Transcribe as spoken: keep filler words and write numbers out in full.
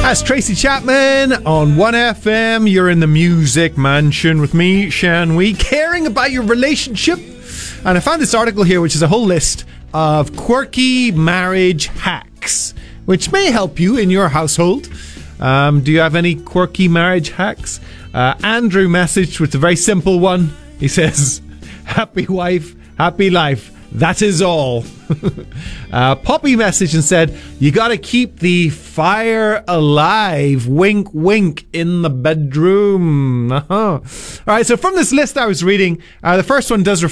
That's Tracy Chapman on one F M. You're in the Music Mansion with me, Shan Wee, caring about your relationship. And I found this article here, which is a whole list of quirky marriage hacks, which may help you in your household. Um, do you have any quirky marriage hacks? Uh, Andrew messaged with a very simple one. He says, happy wife, happy life. That is all. uh, Poppy messaged and said, you got to keep the fire alive. Wink, wink in the bedroom. Uh-huh. All right, so from this list I was reading, uh, the first one does refer